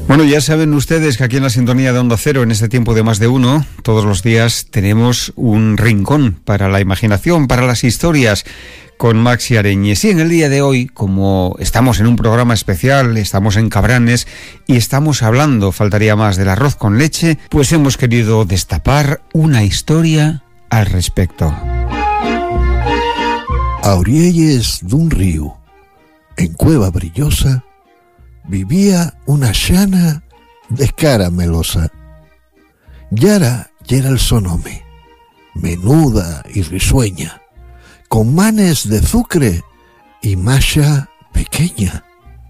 Bueno, ya saben ustedes que aquí en la sintonía de Onda Cero, en este tiempo de Más de Uno, todos los días tenemos un rincón para la imaginación, para las historias, con Maxi Areñes. Y en el día de hoy, como estamos en un programa especial, estamos en Cabranes y estamos hablando, faltaría más, del arroz con leche, pues hemos querido destapar una historia al respecto. A orielles d'un río, en Cueva Brillosa, vivía una xana de cara melosa. Yara yera el sonome, menuda y risueña, con manes de zucre y masha pequeña.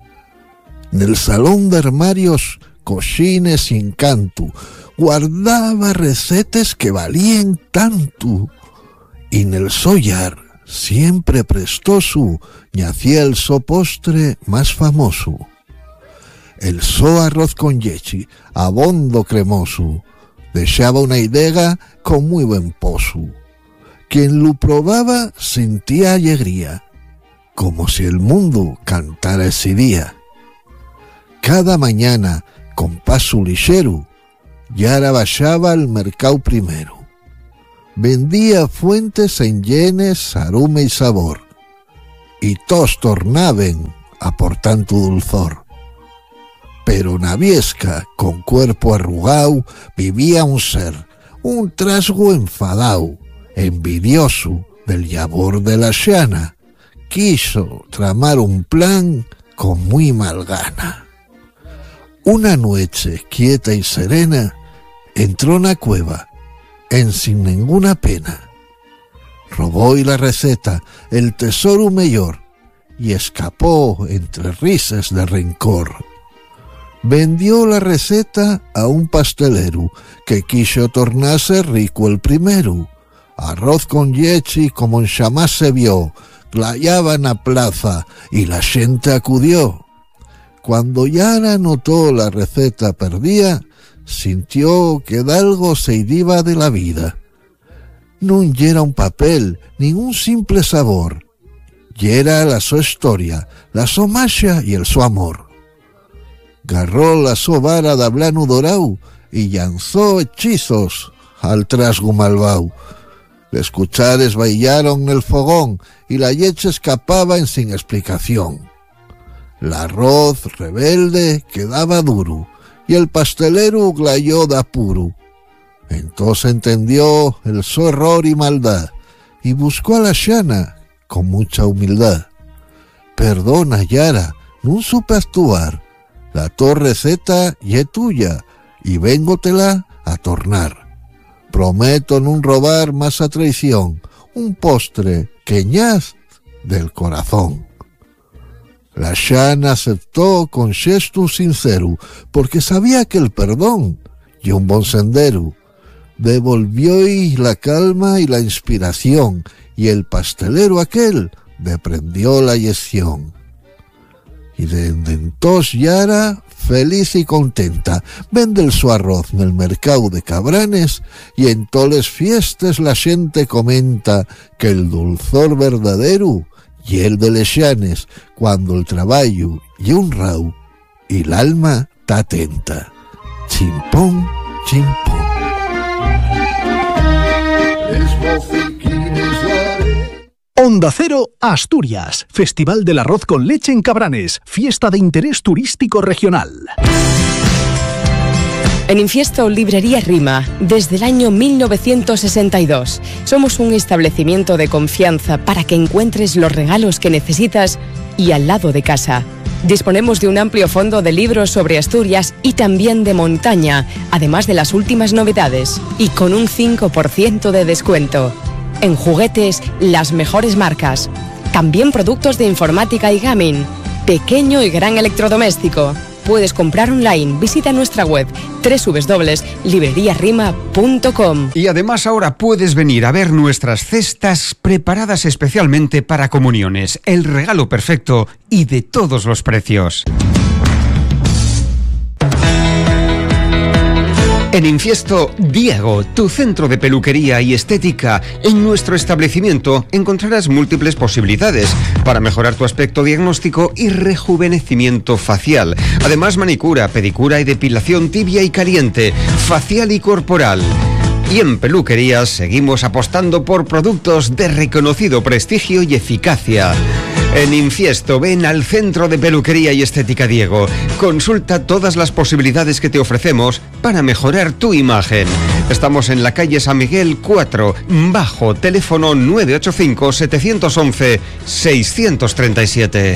Nel salón de armarios, coxines y encanto, guardaba recetes que valían tanto, y nel sollar siempre prestoso ñacía el so postre más famoso. El so arroz con leche, abondo cremoso, dejaba una idea con muy buen pozo. Quien lo probaba sentía alegría, como si el mundo cantara ese día. Cada mañana, con paso ligero, Yara bajaba al mercado primero. Vendía fuentes en llenes, aroma y sabor, y todos tornaban aportando dulzor. Pero na viesca, con cuerpo arrugao, vivía un ser, un trasgo enfadao, envidioso del labor de la xana. Quiso tramar un plan con muy mal gana. Una noche quieta y serena, entró na cueva, en sin ninguna pena. Robó la receta, el tesoro mayor, y escapó entre risas de rencor. Vendió la receta a un pastelero que quiso tornarse rico el primero. Arroz con leche como en jamás se vio, glayaba en la plaza y la gente acudió. Cuando Yara notó la receta perdía, sintió que de algo se iba de la vida. No yera un papel, ni un simple sabor. Yera la su historia, la su magia y el su amor. Garró la so vara de blano dorau y lanzó hechizos al trasgo malvao. Les cuchares bailaron el fogón y la leche escapaba en sin explicación. El arroz rebelde quedaba duro y el pastelero glayó de apuro. Entonces entendió el su error y maldad y buscó a la xana con mucha humildad. Perdona, Yara, no supe actuar. La tu receta ye tuya y véngotela a tornar. Prometo no robar más a traición, un postre que ñaz del corazón. La xana aceptó con gesto sincero, porque sabía que el perdón y un buen sendero. Devolvió la calma y la inspiración, y el pastelero aquel deprendió la lección. Y desde entonces Yara, feliz y contenta, vende el su arroz en el mercado de Cabranes, y en toles fiestas la gente comenta que el dulzor verdadero y el de les xanes, cuando el trabajo y un rau y el alma ta atenta. Chimpón, chimpón. Onda Cero, Asturias. Festival del Arroz con Leche en Cabranes. Fiesta de interés turístico regional. En Infiesto, Librería Rima, desde el año 1962. Somos un establecimiento de confianza para que encuentres los regalos que necesitas y al lado de casa. Disponemos de un amplio fondo de libros sobre Asturias y también de montaña, además de las últimas novedades, y con un 5% de descuento. En juguetes, las mejores marcas. También productos de informática y gaming. Pequeño y gran electrodoméstico. Puedes comprar online. Visita nuestra web www.libreriarima.com. Y además ahora puedes venir a ver nuestras cestas preparadas especialmente para comuniones. El regalo perfecto y de todos los precios. En Infiesto, Diego, tu centro de peluquería y estética. En nuestro establecimiento encontrarás múltiples posibilidades para mejorar tu aspecto diagnóstico y rejuvenecimiento facial. Además, manicura, pedicura y depilación tibia y caliente, facial y corporal. Y en peluquerías seguimos apostando por productos de reconocido prestigio y eficacia. En Infiesto, ven al Centro de Peluquería y Estética Diego. Consulta todas las posibilidades que te ofrecemos para mejorar tu imagen. Estamos en la calle San Miguel 4, bajo teléfono 985-711-637.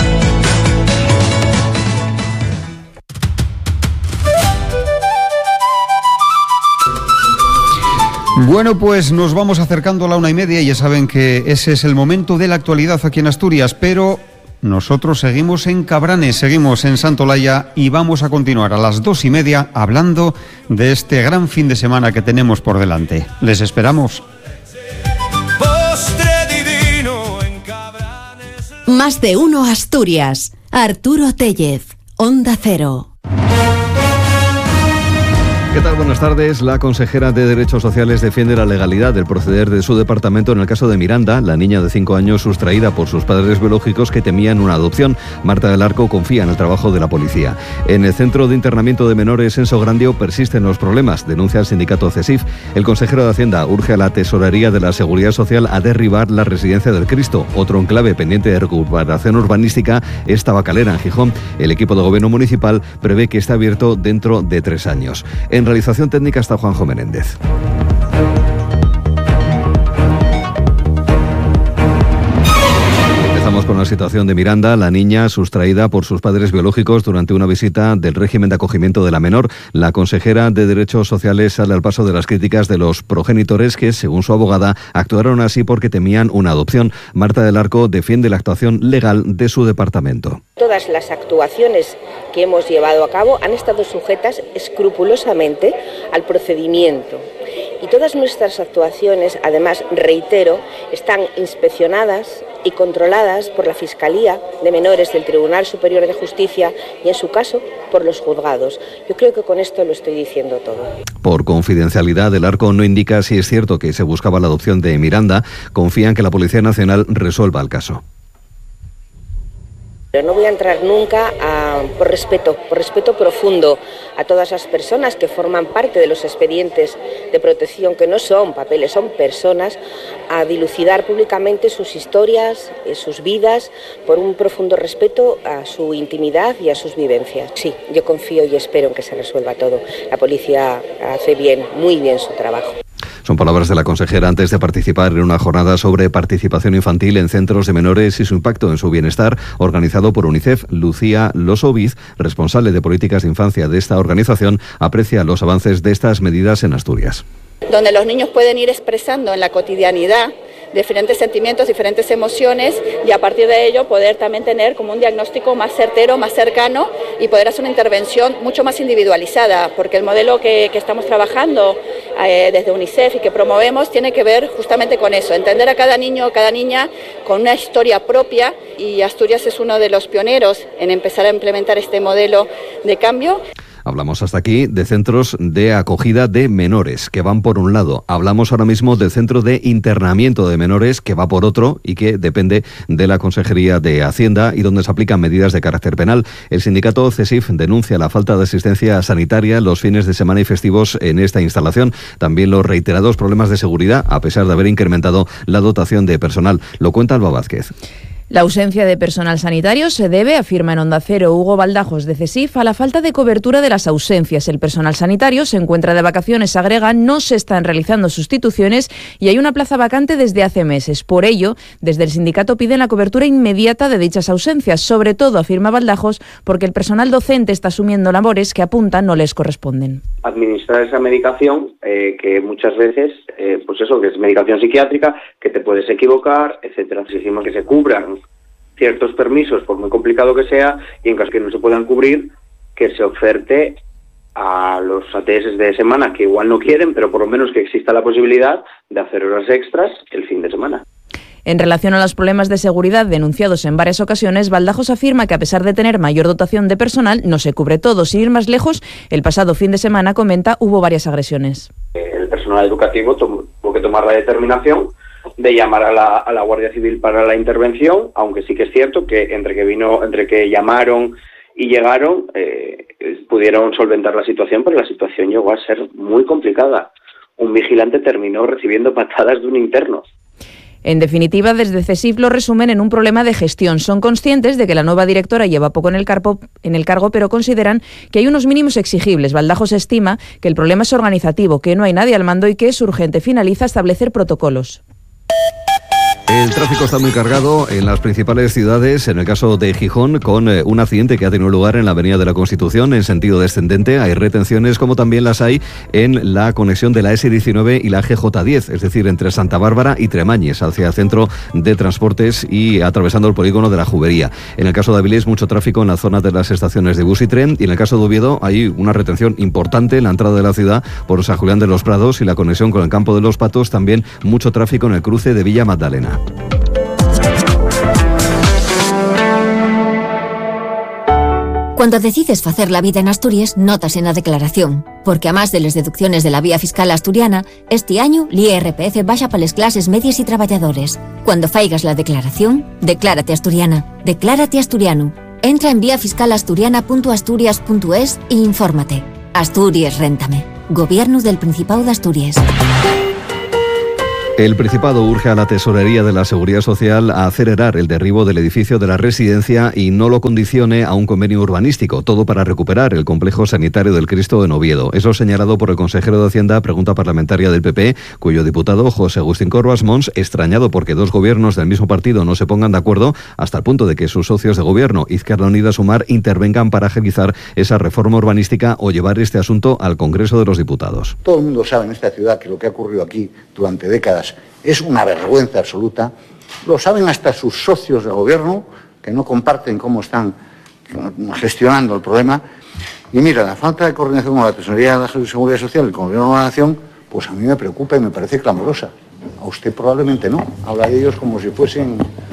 Bueno, pues nos vamos acercando a la 1:30 y ya saben que ese es el momento de la actualidad aquí en Asturias, pero nosotros seguimos en Cabranes, seguimos en Santolaya y vamos a continuar a las 2:30 hablando de este gran fin de semana que tenemos por delante. Les esperamos. Más de uno Asturias. Arturo Tellez, Onda Cero. ¿Qué tal? Buenas tardes. La consejera de Derechos Sociales defiende la legalidad del proceder de su departamento en el caso de Miranda, la niña de 5 años sustraída por sus padres biológicos que temían una adopción. Marta del Arco confía en el trabajo de la policía. En el centro de internamiento de menores en Sograndio persisten los problemas, denuncia el sindicato CESIF. El consejero de Hacienda urge a la Tesorería de la Seguridad Social a derribar la Residencia del Cristo. Otro enclave pendiente de recuperación urbanística es Tabacalera, en Gijón. El equipo de gobierno municipal prevé que esté abierto dentro de 3 años. En realización técnica está Juanjo Menéndez. Empezamos con la situación de Miranda, la niña sustraída por sus padres biológicos durante una visita del régimen de acogimiento de la menor. La consejera de Derechos Sociales sale al paso de las críticas de los progenitores que, según su abogada, actuaron así porque temían una adopción. Marta del Arco defiende la actuación legal de su departamento. Todas las actuaciones que hemos llevado a cabo han estado sujetas escrupulosamente al procedimiento. Y todas nuestras actuaciones, además, reitero, están inspeccionadas y controladas por la Fiscalía de Menores del Tribunal Superior de Justicia y, en su caso, por los juzgados. Yo creo que con esto lo estoy diciendo todo. Por confidencialidad, el Arco no indica si es cierto que se buscaba la adopción de Miranda. Confía en que la Policía Nacional resuelva el caso. Pero no voy a entrar nunca por respeto profundo a todas las personas que forman parte de los expedientes de protección, que no son papeles, son personas, a dilucidar públicamente sus historias, sus vidas, por un profundo respeto a su intimidad y a sus vivencias. Sí, yo confío y espero en que se resuelva todo. La policía hace bien, muy bien su trabajo. Son palabras de la consejera antes de participar en una jornada sobre participación infantil en centros de menores y su impacto en su bienestar, organizado por UNICEF. Lucía Losoviz, responsable de políticas de infancia de esta organización, aprecia los avances de estas medidas en Asturias. Donde los niños pueden ir expresando en la cotidianidad diferentes sentimientos, diferentes emociones, y a partir de ello poder también tener como un diagnóstico más certero, más cercano, y poder hacer una intervención mucho más individualizada, porque el modelo que estamos trabajando desde UNICEF y que promovemos tiene que ver justamente con eso, entender a cada niño o cada niña con una historia propia, y Asturias es uno de los pioneros en empezar a implementar este modelo de cambio. Hablamos hasta aquí de centros de acogida de menores, que van por un lado. Hablamos ahora mismo del centro de internamiento de menores, que va por otro y que depende de la Consejería de Hacienda y donde se aplican medidas de carácter penal. El sindicato CESIF denuncia la falta de asistencia sanitaria los fines de semana y festivos en esta instalación. También los reiterados problemas de seguridad, a pesar de haber incrementado la dotación de personal. Lo cuenta Alba Vázquez. La ausencia de personal sanitario se debe, afirma en Onda Cero Hugo Baldajos de CESIF, a la falta de cobertura de las ausencias. El personal sanitario se encuentra de vacaciones, agrega, no se están realizando sustituciones y hay una plaza vacante desde hace meses. Por ello, desde el sindicato piden la cobertura inmediata de dichas ausencias, sobre todo, afirma Baldajos, porque el personal docente está asumiendo labores que apuntan no les corresponden. Administrar esa medicación, que muchas veces, pues eso, que es medicación psiquiátrica, que te puedes equivocar, etcétera. Exigimos que se cubran ciertos permisos, por muy complicado que sea, y en caso que no se puedan cubrir, que se oferte a los ATS de semana que igual no quieren, pero por lo menos que exista la posibilidad de hacer horas extras el fin de semana. En relación a los problemas de seguridad denunciados en varias ocasiones, Baldajos afirma que a pesar de tener mayor dotación de personal, no se cubre todo. Sin ir más lejos, el pasado fin de semana, comenta, hubo varias agresiones. El personal educativo tuvo que tomar la determinación de llamar a la Guardia Civil para la intervención, aunque sí que es cierto que entre que llamaron y llegaron pudieron solventar la situación, pero la situación llegó a ser muy complicada. Un vigilante terminó recibiendo patadas de un interno. En definitiva, desde CESIF lo resumen en un problema de gestión. Son conscientes de que la nueva directora lleva poco en el cargo, pero consideran que hay unos mínimos exigibles. Baldajos estima que el problema es organizativo, que no hay nadie al mando y que es urgente. Finaliza establecer protocolos. El tráfico está muy cargado en las principales ciudades, en el caso de Gijón, con un accidente que ha tenido lugar en la Avenida de la Constitución en sentido descendente. Hay retenciones, como también las hay en la conexión de la S19 y la GJ10, es decir, entre Santa Bárbara y Tremañes, hacia el centro de transportes y atravesando el polígono de la Jubería. En el caso de Avilés, mucho tráfico en la zona de las estaciones de bus y tren, y en el caso de Oviedo hay una retención importante en la entrada de la ciudad por San Julián de los Prados y la conexión con el Campo de los Patos, también mucho tráfico en el cruce de Villa Magdalena. Cuando decides facer la vida en Asturias, notas en la declaración, porque a más de las deducciones de la vía fiscal asturiana, este año l'IRPF baixa para las clases medias y trabajadores. Cuando faigas la declaración, declárate asturiana, declárate asturiano. Entra en viafiscalasturiana.asturias.es e infórmate. Asturias Réntame. Gobierno del Principado de Asturias. El Principado urge a la Tesorería de la Seguridad Social a acelerar el derribo del edificio de la residencia y no lo condicione a un convenio urbanístico, todo para recuperar el complejo sanitario del Cristo en Oviedo. Eso señalado por el consejero de Hacienda a pregunta parlamentaria del PP, cuyo diputado José Agustín Corbas Mons, extrañado porque dos gobiernos del mismo partido no se pongan de acuerdo, hasta el punto de que sus socios de gobierno, Izquierda Unida, Sumar, intervengan para agilizar esa reforma urbanística o llevar este asunto al Congreso de los Diputados. Todo el mundo sabe en esta ciudad que lo que ha ocurrido aquí durante décadas es una vergüenza absoluta. Lo saben hasta sus socios de gobierno, que no comparten cómo están gestionando el problema. Y mira, la falta de coordinación con la Tesorería de la Seguridad Social y con el Gobierno de la Nación, pues a mí me preocupa y me parece clamorosa. A usted probablemente no. Habla de ellos como si fuesen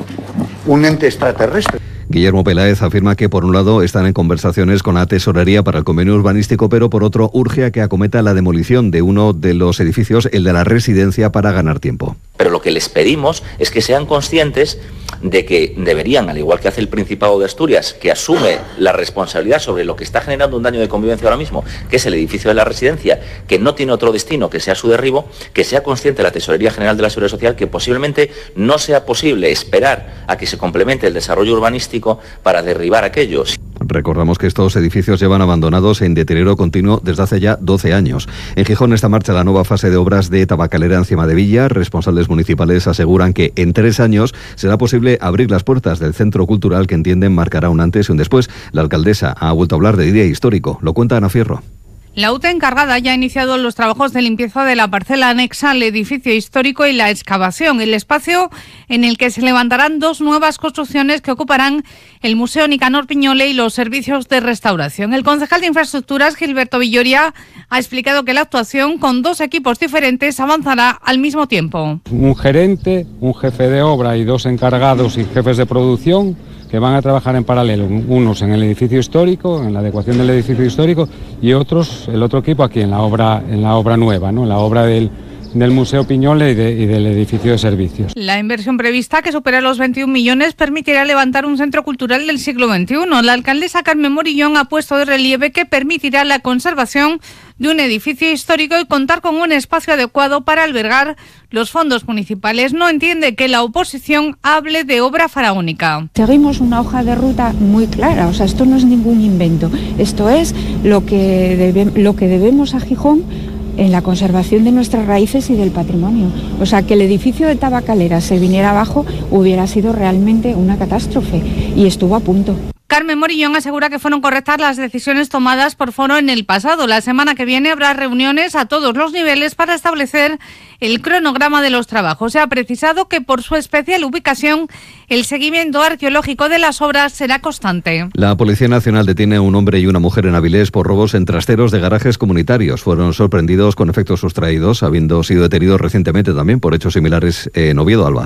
un ente extraterrestre. Guillermo Peláez afirma que por un lado están en conversaciones con la Tesorería para el convenio urbanístico, pero por otro urge a que acometa la demolición de uno de los edificios, el de la residencia, para ganar tiempo. Pero lo que les pedimos es que sean conscientes de que deberían, al igual que hace el Principado de Asturias, que asume la responsabilidad sobre lo que está generando un daño de convivencia ahora mismo, que es el edificio de la residencia, que no tiene otro destino que sea su derribo, que sea consciente la Tesorería General de la Seguridad Social que posiblemente no sea posible esperar a que se complemente el desarrollo urbanístico para derribar aquellos. Recordamos que estos edificios llevan abandonados en deterioro continuo desde hace ya 12 años. En Gijón está en marcha la nueva fase de obras de tabacalera encima de Villa. Responsables municipales aseguran que en 3 años será posible abrir las puertas del centro cultural que entienden marcará un antes y un después. La alcaldesa ha vuelto a hablar de día histórico. Lo cuenta Ana Fierro. La UTE encargada ya ha iniciado los trabajos de limpieza de la parcela anexa al edificio histórico y la excavación, el espacio en el que se levantarán 2 nuevas construcciones que ocuparán el Museo Nicanor Piñole y los servicios de restauración. El concejal de Infraestructuras, Gilberto Villoria, ha explicado que la actuación con 2 equipos diferentes avanzará al mismo tiempo. Un gerente, un jefe de obra y 2 encargados y jefes de producción que van a trabajar en paralelo, unos en el edificio histórico, en la adecuación del edificio histórico, y otros, el otro equipo aquí en la obra nueva, ¿no? En la obra del Museo Piñole y del edificio de servicios. La inversión prevista, que supera los 21 millones, permitirá levantar un centro cultural del siglo XXI. La alcaldesa Carmen Morillón ha puesto de relieve que permitirá la conservación de un edificio histórico y contar con un espacio adecuado para albergar los fondos municipales. No entiende que la oposición hable de obra faraónica. Seguimos una hoja de ruta muy clara, o sea, esto no es ningún invento. Esto es lo que debemos a Gijón en la conservación de nuestras raíces y del patrimonio. O sea, que el edificio de Tabacalera se viniera abajo hubiera sido realmente una catástrofe y estuvo a punto. Carmen Morillón asegura que fueron correctas las decisiones tomadas por Foro en el pasado. La semana que viene habrá reuniones a todos los niveles para establecer el cronograma de los trabajos. Se ha precisado que por su especial ubicación el seguimiento arqueológico de las obras será constante. La Policía Nacional detiene a un hombre y una mujer en Avilés por robos en trasteros de garajes comunitarios. Fueron sorprendidos con efectos sustraídos, habiendo sido detenidos recientemente también por hechos similares en Oviedo, Alba.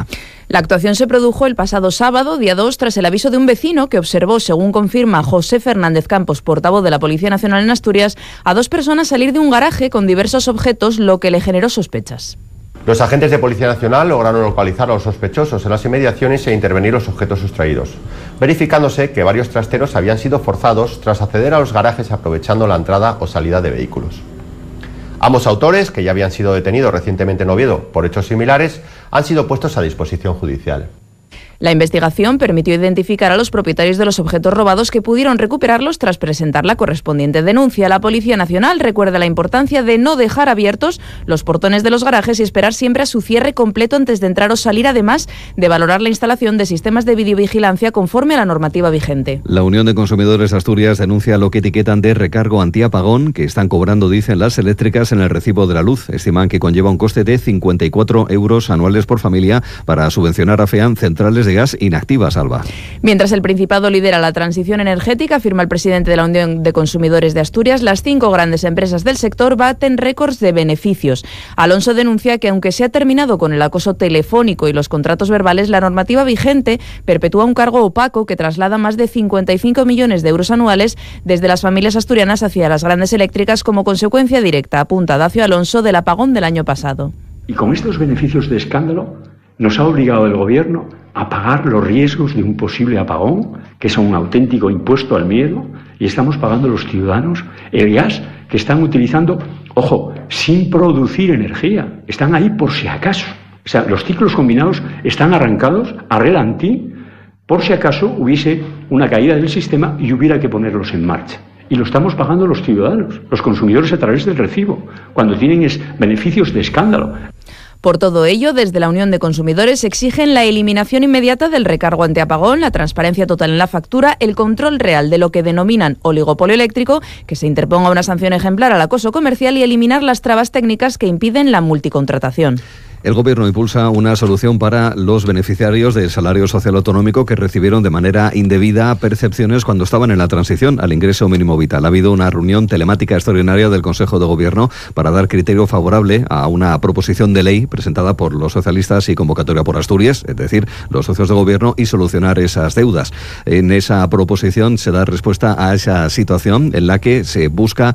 La actuación se produjo el pasado sábado, día 2, tras el aviso de un vecino que observó, según confirma José Fernández Campos, portavoz de la Policía Nacional en Asturias, a 2 personas salir de un garaje con diversos objetos, lo que le generó sospechas. Los agentes de Policía Nacional lograron localizar a los sospechosos en las inmediaciones e intervenir los objetos sustraídos, verificándose que varios trasteros habían sido forzados tras acceder a los garajes aprovechando la entrada o salida de vehículos. Ambos autores, que ya habían sido detenidos recientemente en Oviedo por hechos similares, han sido puestos a disposición judicial. La investigación permitió identificar a los propietarios de los objetos robados, que pudieron recuperarlos tras presentar la correspondiente denuncia. La Policía Nacional recuerda la importancia de no dejar abiertos los portones de los garajes y esperar siempre a su cierre completo antes de entrar o salir, además de valorar la instalación de sistemas de videovigilancia conforme a la normativa vigente. La Unión de Consumidores de Asturias denuncia lo que etiquetan de recargo antiapagón que están cobrando, dicen, las eléctricas en el recibo de la luz. Estiman que conlleva un coste de 54 euros anuales por familia para subvencionar a FEAN centrales de gas inactivas, Alba. Mientras el Principado lidera la transición energética, afirma el presidente de la Unión de Consumidores de Asturias, las 5 grandes empresas del sector baten récords de beneficios. Alonso denuncia que, aunque se ha terminado con el acoso telefónico y los contratos verbales, la normativa vigente perpetúa un cargo opaco que traslada más de 55 millones de euros anuales desde las familias asturianas hacia las grandes eléctricas como consecuencia directa, apunta Dacio Alonso, del apagón del año pasado. Y con estos beneficios de escándalo nos ha obligado el Gobierno a pagar los riesgos de un posible apagón, que es un auténtico impuesto al miedo, y estamos pagando los ciudadanos el gas que están utilizando, ojo, sin producir energía, están ahí por si acaso. O sea, los ciclos combinados están arrancados a relantí por si acaso hubiese una caída del sistema y hubiera que ponerlos en marcha. Y lo estamos pagando los ciudadanos, los consumidores, a través del recibo, cuando tienen beneficios de escándalo. Por todo ello, desde la Unión de Consumidores exigen la eliminación inmediata del recargo antiapagón, la transparencia total en la factura, el control real de lo que denominan oligopolio eléctrico, que se interponga una sanción ejemplar al acoso comercial y eliminar las trabas técnicas que impiden la multicontratación. El Gobierno impulsa una solución para los beneficiarios del salario social autonómico que recibieron de manera indebida percepciones cuando estaban en la transición al ingreso mínimo vital. Ha habido una reunión telemática extraordinaria del Consejo de Gobierno para dar criterio favorable a una proposición de ley presentada por los socialistas y convocatoria por Asturias, es decir, los socios de Gobierno, y solucionar esas deudas. En esa proposición se da respuesta a esa situación en la que se busca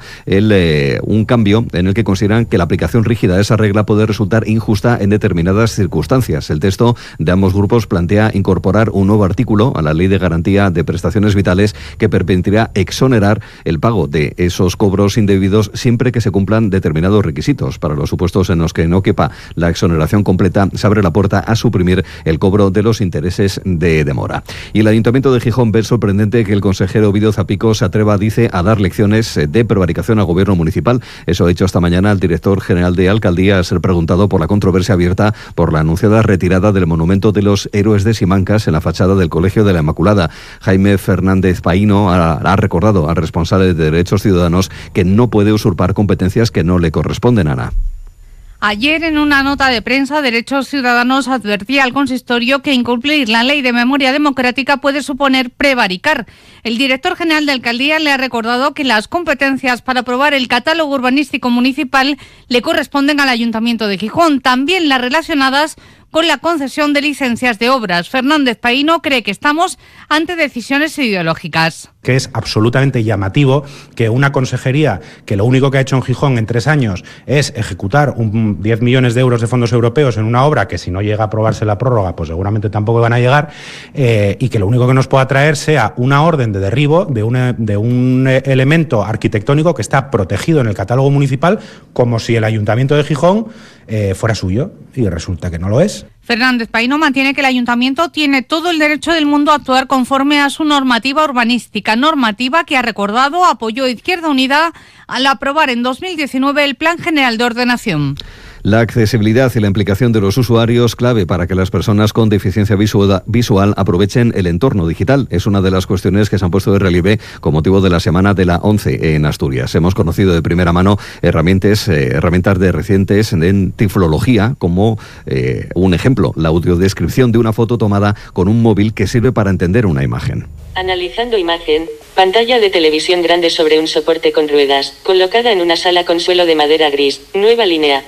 un cambio en el que consideran que la aplicación rígida de esa regla puede resultar injusta en determinadas circunstancias. El texto de ambos grupos plantea incorporar un nuevo artículo a la Ley de Garantía de Prestaciones Vitales que permitirá exonerar el pago de esos cobros indebidos siempre que se cumplan determinados requisitos. Para los supuestos en los que no quepa la exoneración completa, se abre la puerta a suprimir el cobro de los intereses de demora. Y el Ayuntamiento de Gijón ve sorprendente que el consejero Ovidio Zapico se atreva, dice, a dar lecciones de prevaricación al Gobierno municipal. Eso ha hecho esta mañana el director general de Alcaldía, al ser preguntado por la controversia abierta por la anunciada retirada del monumento de los héroes de Simancas en la fachada del Colegio de la Inmaculada. Jaime Fernández Paíno ha recordado al responsable de Derechos Ciudadanos que no puede usurpar competencias que no le corresponden, Ana. Ayer, en una nota de prensa, Derechos Ciudadanos advertía al consistorio que incumplir la Ley de Memoria Democrática puede suponer prevaricar. El director general de Alcaldía le ha recordado que las competencias para aprobar el catálogo urbanístico municipal le corresponden al Ayuntamiento de Gijón, también las relacionadas con la concesión de licencias de obras. Fernández Paíno cree que estamos ante decisiones ideológicas. Que es absolutamente llamativo que una consejería que lo único que ha hecho en Gijón en 3 años es ejecutar 10 millones de euros de fondos europeos en una obra que, si no llega a aprobarse la prórroga, pues seguramente tampoco van a llegar, y que lo único que nos pueda traer sea una orden de derribo de un elemento arquitectónico que está protegido en el catálogo municipal, como si el Ayuntamiento de Gijón fuera suyo, y resulta que no lo es. Fernández Paíno mantiene que el Ayuntamiento tiene todo el derecho del mundo a actuar conforme a su normativa urbanística, normativa que, ha recordado, apoyó Izquierda Unida al aprobar en 2019 el Plan General de Ordenación. La accesibilidad y la implicación de los usuarios, clave para que las personas con deficiencia visual aprovechen el entorno digital. Es una de las cuestiones que se han puesto de relieve con motivo de la Semana de la ONCE en Asturias. Hemos conocido de primera mano herramientas de recientes en tiflología, como un ejemplo, la audiodescripción de una foto tomada con un móvil que sirve para entender una imagen. Analizando imagen, pantalla de televisión grande sobre un soporte con ruedas, colocada en una sala con suelo de madera gris, nueva línea. En la pantalla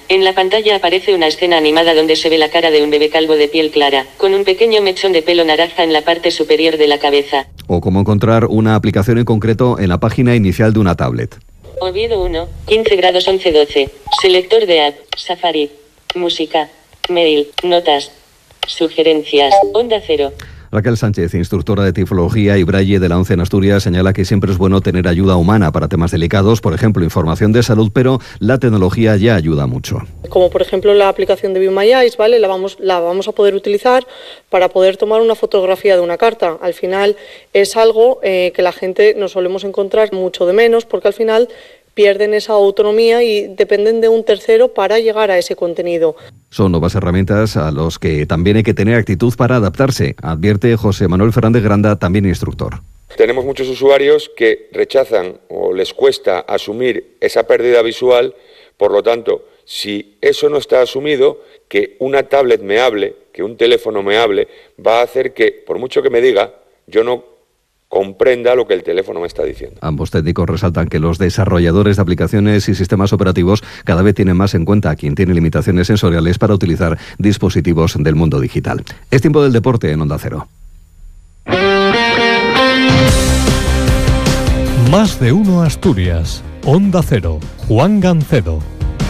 pantalla aparece una escena animada donde se ve la cara de un bebé calvo de piel clara, con un pequeño mechón de pelo naranja en la parte superior de la cabeza. O cómo encontrar una aplicación en concreto en la página inicial de una tablet. Oviedo 1, 15 grados 11-12. Selector de app, Safari, música, mail, notas, sugerencias, Onda Cero. Raquel Sánchez, instructora de tiflología y braille de la ONCE en Asturias, señala que siempre es bueno tener ayuda humana para temas delicados, por ejemplo, información de salud, pero la tecnología ya ayuda mucho. Como por ejemplo la aplicación de Be My Eyes, ¿vale? La vamos a poder utilizar para poder tomar una fotografía de una carta. Al final es algo que la gente nos solemos encontrar mucho de menos, porque al final pierden esa autonomía y dependen de un tercero para llegar a ese contenido. Son nuevas herramientas a los que también hay que tener actitud para adaptarse, advierte José Manuel Fernández Granda, también instructor. Tenemos muchos usuarios que rechazan o les cuesta asumir esa pérdida visual, por lo tanto, si eso no está asumido, que una tablet me hable, que un teléfono me hable, va a hacer que, por mucho que me diga, yo no comprenda lo que el teléfono me está diciendo. Ambos técnicos resaltan que los desarrolladores de aplicaciones y sistemas operativos cada vez tienen más en cuenta a quien tiene limitaciones sensoriales para utilizar dispositivos del mundo digital. Es tiempo del deporte en Onda Cero. Más de uno Asturias. Onda Cero. Juan Gancedo.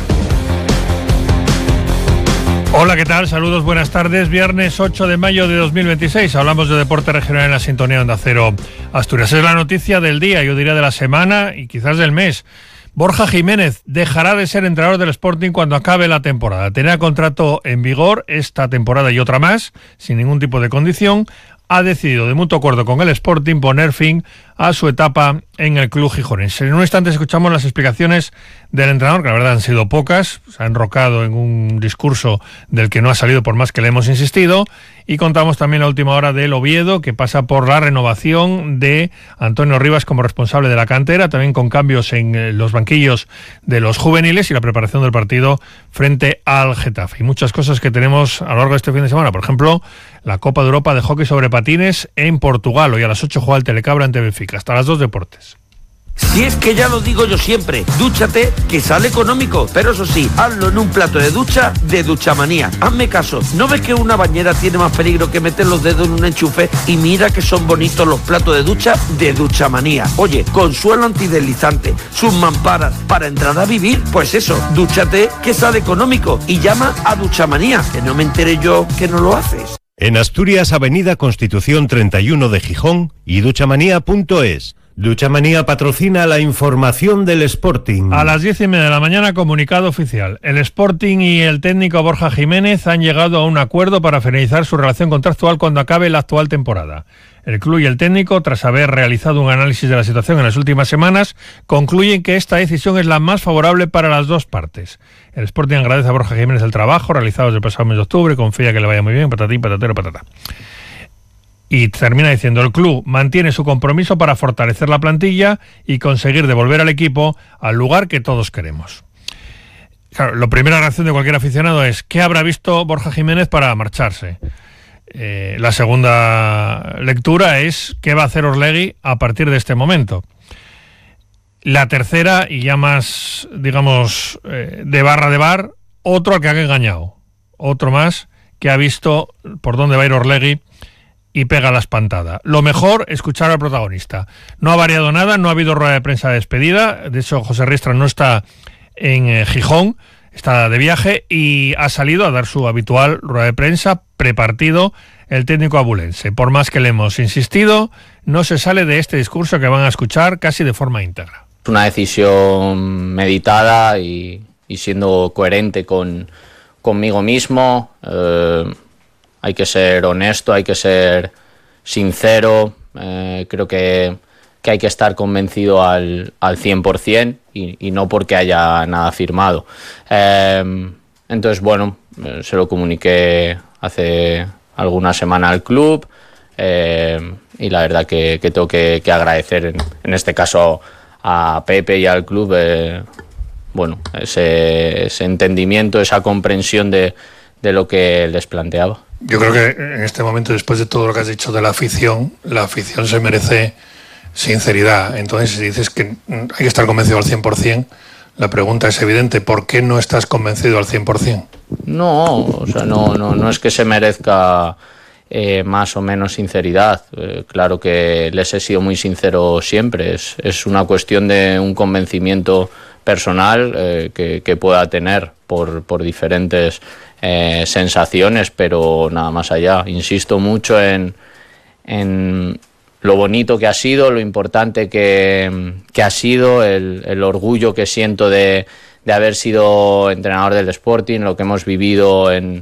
Hola, ¿qué tal? Saludos, buenas tardes. Viernes 8 de mayo de 2026. Hablamos de deporte regional en la sintonía de Onda Cero Asturias. Es la noticia del día, yo diría de la semana y quizás del mes. Borja Jiménez dejará de ser entrenador del Sporting cuando acabe la temporada. Tenía contrato en vigor esta temporada y otra más, sin ningún tipo de condición. Ha decidido de mutuo acuerdo con el Sporting poner fin a su etapa en el club gijonense. En un instante escuchamos las explicaciones del entrenador, que la verdad han sido pocas, se ha enrocado en un discurso del que no ha salido por más que le hemos insistido, y contamos también la última hora del Oviedo, que pasa por la renovación de Antonio Rivas como responsable de la cantera, también con cambios en los banquillos de los juveniles y la preparación del partido frente al Getafe. Y muchas cosas que tenemos a lo largo de este fin de semana, por ejemplo, la Copa de Europa de Hockey sobre patines en Portugal. Hoy a las 8 juega el Telecabra ante Benfica. Hasta las 2 deportes. Si es que ya lo digo yo siempre, dúchate que sale económico, pero eso sí, hazlo en un plato de ducha de Duchamanía. Hazme caso, ¿no ves que una bañera tiene más peligro que meter los dedos en un enchufe? Y mira que son bonitos los platos de ducha de Duchamanía. Oye, con suelo antideslizante, sus mamparas, para entrar a vivir, pues eso, dúchate que sale económico y llama a Duchamanía, que no me enteré yo que no lo haces. En Asturias, Avenida Constitución 31 de Gijón y duchamanía.es. Duchamanía patrocina la información del Sporting. A las 10:30 de la mañana, comunicado oficial. El Sporting y el técnico Borja Jiménez han llegado a un acuerdo para finalizar su relación contractual cuando acabe la actual temporada. El club y el técnico, tras haber realizado un análisis de la situación en las últimas semanas, concluyen que esta decisión es la más favorable para las dos partes. El Sporting agradece a Borja Jiménez el trabajo realizado desde el pasado mes de octubre, confía que le vaya muy bien, patatín, patatero, patata. Y termina diciendo, el club mantiene su compromiso para fortalecer la plantilla y conseguir devolver al equipo al lugar que todos queremos. Claro, la primera reacción de cualquier aficionado es, ¿qué habrá visto Borja Jiménez para marcharse? La segunda lectura es, ¿qué va a hacer Orlegui a partir de este momento? La tercera, y ya más, digamos, de barra de bar, otro al que han engañado. Otro más que ha visto por dónde va a ir Orlegui y pega la espantada. Lo mejor, escuchar al protagonista. No ha variado nada, no ha habido rueda de prensa de despedida. De hecho, José Ristra no está en Gijón, está de viaje y ha salido a dar su habitual rueda de prensa prepartido el técnico abulense. Por más que le hemos insistido, no se sale de este discurso que van a escuchar casi de forma íntegra. Es una decisión meditada y siendo coherente conmigo mismo. Hay que ser honesto, hay que ser sincero, creo que hay que estar convencido al 100% y no porque haya nada firmado. Entonces, bueno, se lo comuniqué hace alguna semana al club y la verdad que tengo que agradecer en este caso a Pepe y al club bueno, ese entendimiento, esa comprensión de lo que les planteaba. Yo creo que en este momento, después de todo lo que has dicho de la afición se merece sinceridad. Entonces, si dices que hay que estar convencido al 100%, La pregunta es evidente, ¿por qué no estás convencido al 100%? No, o sea, no es que se merezca más o menos sinceridad. Claro que les he sido muy sincero siempre. Es una cuestión de un convencimiento personal que pueda tener por diferentes sensaciones, pero nada más allá. Insisto mucho en lo bonito que ha sido, lo importante que ha sido, el orgullo que siento de haber sido entrenador del Sporting, lo que hemos vivido en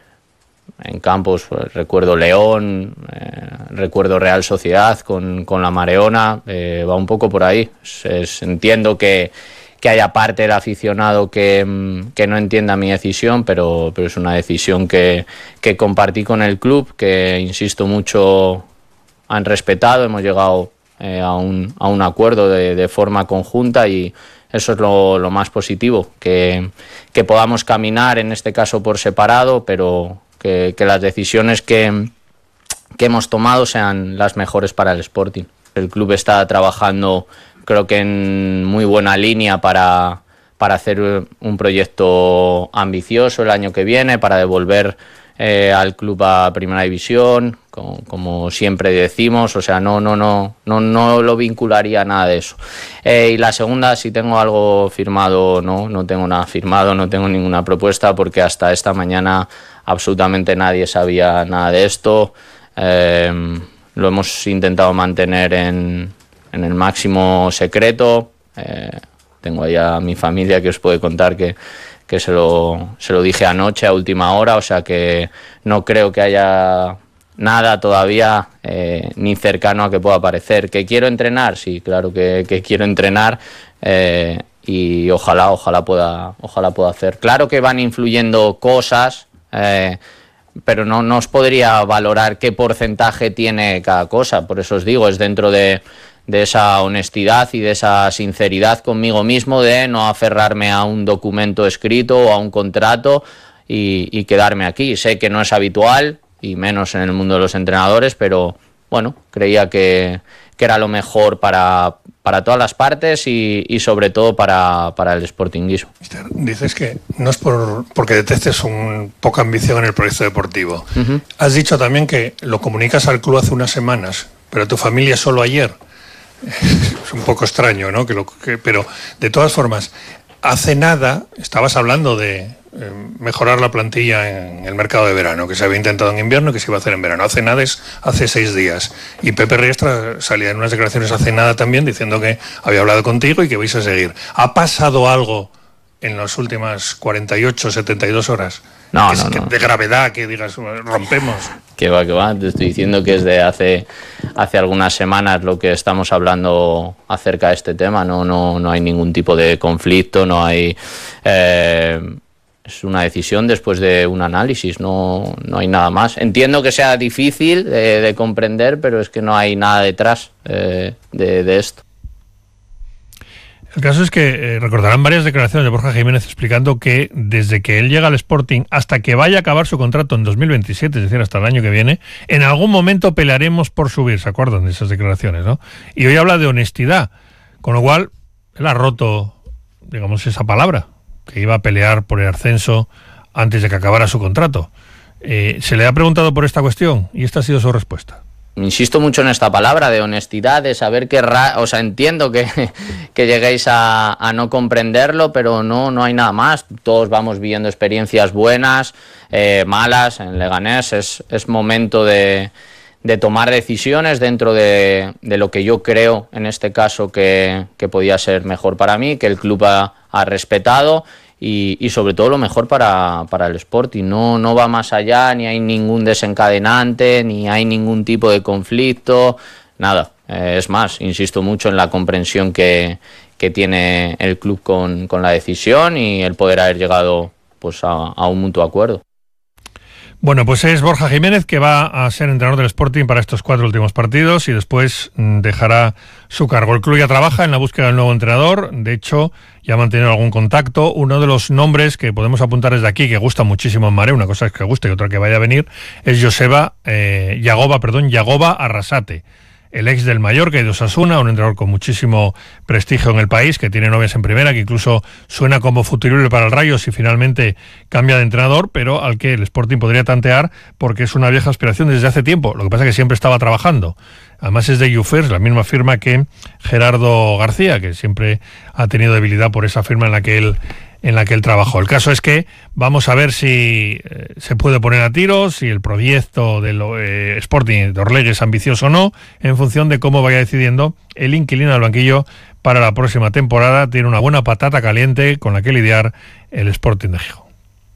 campos, pues, recuerdo León, recuerdo Real Sociedad con la Mareona, va un poco por ahí. Entiendo que haya parte del aficionado que no entienda mi decisión, pero es una decisión que compartí con el club, que insisto mucho han respetado, hemos llegado a un acuerdo de forma conjunta, y eso es lo más positivo, que podamos caminar en este caso por separado, pero que las decisiones que hemos tomado sean las mejores para el Sporting. El club está trabajando, creo que en muy buena línea para hacer un proyecto ambicioso el año que viene, para devolver al club a Primera División, como siempre decimos. O sea, no lo vincularía a nada de eso. Y la segunda, si tengo algo firmado, no tengo nada firmado, no tengo ninguna propuesta, porque hasta esta mañana absolutamente nadie sabía nada de esto. Lo hemos intentado mantener en el máximo secreto. Tengo ahí a mi familia que os puede contar que se lo dije anoche a última hora, o sea que no creo que haya nada todavía ni cercano a que pueda aparecer. ¿Que quiero entrenar? Sí, claro que quiero entrenar, y ojalá pueda hacer. Claro que van influyendo cosas, pero no os podría valorar qué porcentaje tiene cada cosa. Por eso os digo, es dentro de esa honestidad y de esa sinceridad conmigo mismo, de no aferrarme a un documento escrito o a un contrato y quedarme aquí. Sé que no es habitual, y menos en el mundo de los entrenadores, pero bueno, creía que era lo mejor para todas las partes y sobre todo para el sportinguismo. Dices que no es porque detectes poca ambición en el proyecto deportivo. Uh-huh. Has dicho también que lo comunicas al club hace unas semanas, pero a tu familia solo ayer. Es un poco extraño, ¿no? Pero de todas formas, hace nada estabas hablando de mejorar la plantilla en el mercado de verano, que se había intentado en invierno y que se iba a hacer en verano. Hace nada es hace 6 días. Y Pepe Riestra salía en unas declaraciones hace nada también diciendo que había hablado contigo y que vais a seguir. ¿Ha pasado algo en las últimas 48, 72 horas? No. De gravedad, que digas, rompemos. Que va, te estoy diciendo que es de hace algunas semanas lo que estamos hablando acerca de este tema. No hay ningún tipo de conflicto, no hay... es una decisión después de un análisis, no hay nada más. Entiendo que sea difícil de comprender, pero es que no hay nada detrás de esto. El caso es que recordarán varias declaraciones de Borja Jiménez explicando que desde que él llega al Sporting hasta que vaya a acabar su contrato en 2027, es decir, hasta el año que viene, en algún momento pelearemos por subir. ¿Se acuerdan de esas declaraciones, no? Y hoy habla de honestidad, con lo cual él ha roto, digamos, esa palabra, que iba a pelear por el ascenso antes de que acabara su contrato. Se le ha preguntado por esta cuestión y esta ha sido su respuesta. Insisto mucho en esta palabra de honestidad, de saber entiendo que lleguéis a no comprenderlo, pero no hay nada más. Todos vamos viviendo experiencias buenas, malas. En Leganés es momento de tomar decisiones dentro de lo que yo creo, en este caso, que podía ser mejor para mí, que el club ha respetado. Y sobre todo lo mejor para el Sporting. No va más allá, ni hay ningún desencadenante, ni hay ningún tipo de conflicto, nada. Es más, insisto mucho en la comprensión que tiene el club con la decisión y el poder haber llegado pues a un mutuo acuerdo. Bueno, pues es Borja Jiménez, que va a ser entrenador del Sporting para estos 4 últimos partidos y después dejará su cargo. El club ya trabaja en la búsqueda del nuevo entrenador. De hecho, ya ha mantenido algún contacto. Uno de los nombres que podemos apuntar desde aquí, que gusta muchísimo en Mare, una cosa es que guste y otra que vaya a venir, es Yagoba Arrasate, el ex del Mallorca y de Osasuna, un entrenador con muchísimo prestigio en el país, que tiene novias en primera, que incluso suena como futurible para el Rayo si finalmente cambia de entrenador, pero al que el Sporting podría tantear porque es una vieja aspiración desde hace tiempo. Lo que pasa es que siempre estaba trabajando. Además es de YouFirst, la misma firma que Gerardo García, que siempre ha tenido debilidad por esa firma en la que él trabajó. El caso es que vamos a ver si se puede poner a tiro, si el proyecto del Sporting de Orlegui es ambicioso o no, en función de cómo vaya decidiendo el inquilino del banquillo para la próxima temporada. Tiene una buena patata caliente con la que lidiar el Sporting de Gijón.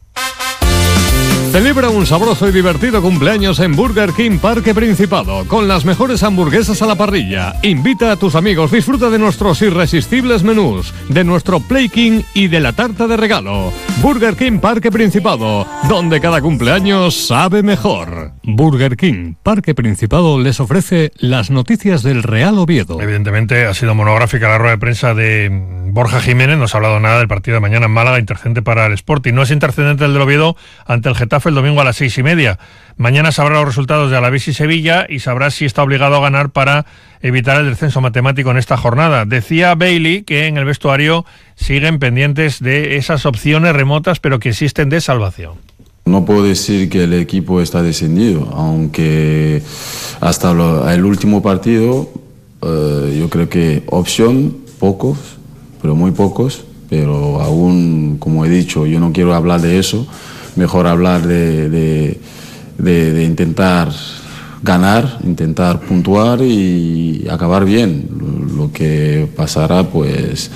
Celebra un sabroso y divertido cumpleaños en Burger King Parque Principado, con las mejores hamburguesas a la parrilla. Invita a tus amigos, disfruta de nuestros irresistibles menús, de nuestro Play King y de la tarta de regalo. Burger King Parque Principado, donde cada cumpleaños sabe mejor. Burger King Parque Principado les ofrece las noticias del Real Oviedo. Evidentemente ha sido monográfica la rueda de prensa de Borja Jiménez, no se ha hablado nada del partido de mañana en Málaga, intercedente para el Sporting. No es intercedente el del Oviedo ante el Getafe el domingo a las 6:30. Mañana sabrá los resultados de Alavés y Sevilla y sabrá si está obligado a ganar para evitar el descenso matemático en esta jornada. Decía Bailey que en el vestuario siguen pendientes de esas opciones remotas, pero que existen de salvación. No puedo decir que el equipo está descendido, aunque hasta el último partido yo creo que opción pocos, pero muy pocos, pero aún, como he dicho, yo no quiero hablar de eso. Mejor hablar de intentar ganar, intentar puntuar y acabar bien. Lo que pasará, pues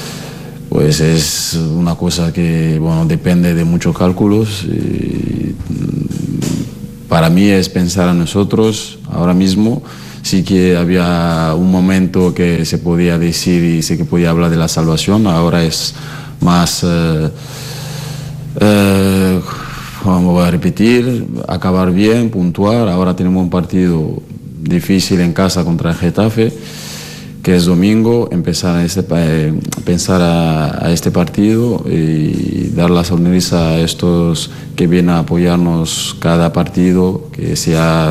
es una cosa que, bueno, depende de muchos cálculos. Para mí es pensar a nosotros ahora mismo. Sí que había un momento que se podía decir y sí que podía hablar de la salvación. Ahora es más... vamos a repetir, acabar bien, puntuar. Ahora tenemos un partido difícil en casa contra el Getafe, que es domingo. Pensar a este partido y dar la sonrisa a estos que vienen a apoyarnos cada partido, que sea